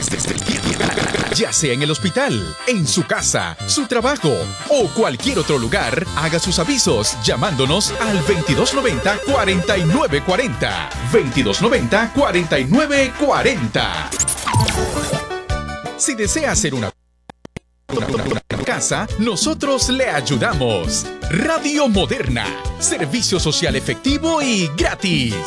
Ya sea en el hospital, en su casa, su trabajo o cualquier otro lugar, haga sus avisos llamándonos al 2290-4940. 2290-4940. Si desea hacer una casa, nosotros le ayudamos. Radio Moderna, servicio social efectivo y gratis.